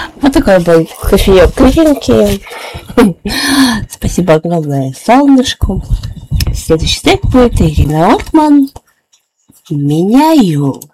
Вот такой был кофеек крепенький. Спасибо огромное солнышку. Следующий трек будет Ирина Ортман. Меняю.